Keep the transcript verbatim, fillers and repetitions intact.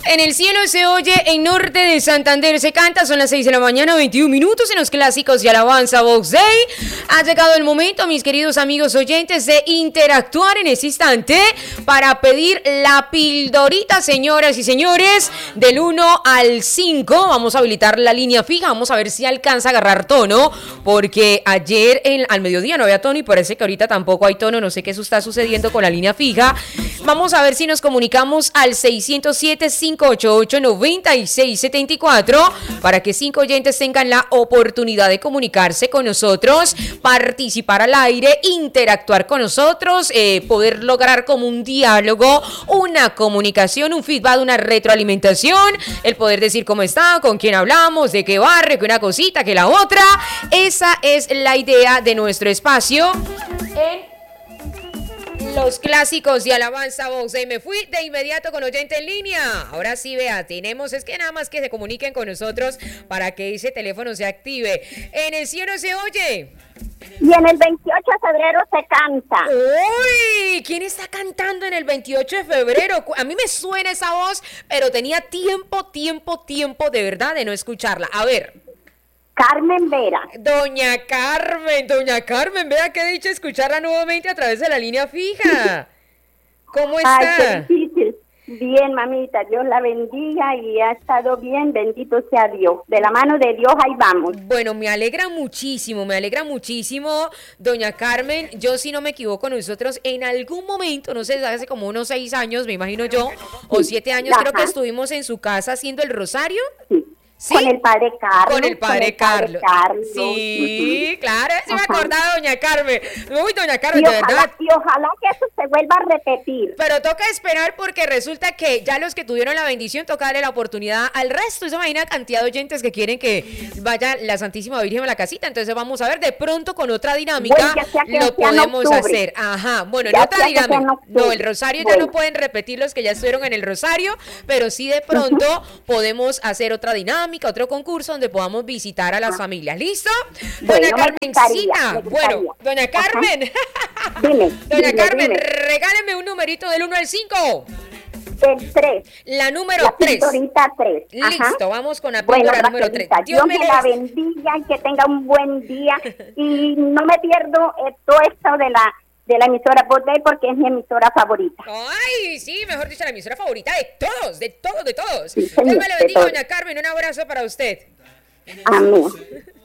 En el cielo se oye, en norte de Santander se canta, son las seis de la mañana, veintiún minutos en los clásicos de alabanza Vox Day. Ha llegado el momento, mis queridos amigos oyentes, de interactuar en este instante para pedir la pildorita, señoras y señores, del uno al cinco. Vamos a habilitar la línea fija, vamos a ver si alcanza a agarrar tono, porque ayer en, al mediodía no había tono y parece que ahorita tampoco hay tono, no sé qué eso está sucediendo con la línea fija. Vamos a ver si nos comunicamos al seiscientos siete, cinco ocho ocho, nueve seis siete cuatro para que cinco oyentes tengan la oportunidad de comunicarse con nosotros, participar al aire, interactuar con nosotros, eh, poder lograr como un diálogo, una comunicación, un feedback, una retroalimentación, el poder decir cómo está, con quién hablamos, de qué barrio, que una cosita, que la otra. Esa es la idea de nuestro espacio en los clásicos de alabanza Vox Day. Me fui de inmediato con oyente en línea. Ahora sí, vea, tenemos, es que nada más que se comuniquen con nosotros para que ese teléfono se active. En el cielo se oye. Y en el veintiocho de febrero se canta. ¡Uy! ¿Quién está cantando en el veintiocho de febrero? A mí me suena esa voz, pero tenía tiempo, tiempo, tiempo de verdad de no escucharla. A ver. Carmen Vera. Doña Carmen, doña Carmen, vea qué dicha escucharla nuevamente a través de la línea fija. ¿Cómo está? Ay, qué difícil. Bien, mamita, Dios la bendiga y ha estado bien, bendito sea Dios. De la mano de Dios ahí vamos. Bueno, me alegra muchísimo, me alegra muchísimo, doña Carmen. Yo, si no me equivoco, nosotros en algún momento, no sé, hace como unos seis años, me imagino yo, o siete años, Ajá. creo que estuvimos en su casa haciendo el rosario. Sí. ¿Sí? Con el padre Carlos. Con el padre, el padre Carlos. Carlos. Sí, Uh-huh. claro, sí me Ajá. acordaba, doña Carmen. Uy, doña Carmen, Y de ojalá, verdad. y ojalá que eso se vuelva a repetir. Pero toca esperar porque resulta que ya los que tuvieron la bendición toca darle la oportunidad al resto. Esa imagina cantidad de oyentes que quieren que vaya la Santísima Virgen a la casita. Entonces vamos a ver, de pronto con otra dinámica Bueno, ya sea que lo sea en podemos octubre. hacer. Ajá, bueno, en Ya otra sea que sea en dinámica. octubre. No, el rosario ya Bueno. no pueden repetir los que ya estuvieron en el rosario, pero sí de pronto podemos hacer otra dinámica, otro concurso donde podamos visitar a las familias. ¿Listo? Bueno, Doña me gustaría, Carmencita. me gustaría. Bueno, doña Carmen. Dime, Doña dime, Carmen, dime. regáleme un numerito del uno al cinco. El tres. La número La tres. pildorita tres. Listo, vamos con la Bueno, píldora número tres. Raquelita, Dios me la bendiga y que tenga un buen día. Y no me pierdo eh, todo esto de la de la emisora Vox Day porque es mi emisora favorita. Ay, sí, mejor dicho, la emisora favorita de todos, de todos, de todos. Sí, Dios señor, me la de bendiga, todos. doña Carmen. Un abrazo para usted. Amén.